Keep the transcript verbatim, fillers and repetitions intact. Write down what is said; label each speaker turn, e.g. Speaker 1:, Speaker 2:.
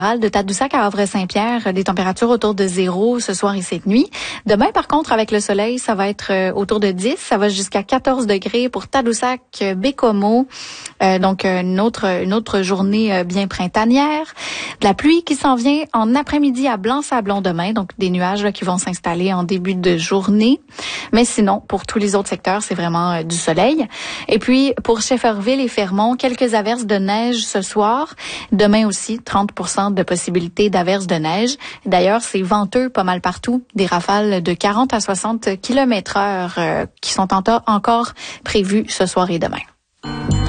Speaker 1: De Tadoussac à Havre-Saint-Pierre, des températures autour de zéro ce soir et cette nuit. Demain, par contre, avec le soleil, ça va être euh, autour de dix. Ça va jusqu'à quatorze degrés pour Tadoussac, Bécomo. Euh, donc, une autre, une autre journée euh, bien printanière. De la pluie qui s'en vient en après-midi à Blanc-Sablon demain. Donc, des nuages là, qui vont s'installer en début de journée. Mais sinon, pour tous les autres secteurs, c'est vraiment euh, du soleil. Et puis, pour Shefferville et Fermont, quelques averses de neige ce soir. Demain aussi, trente pour cent de possibilités d'averses de neige. D'ailleurs, c'est venteux pas mal partout. Des rafales de quarante à soixante kilomètres heure euh, qui sont en- encore prévues ce soir et demain.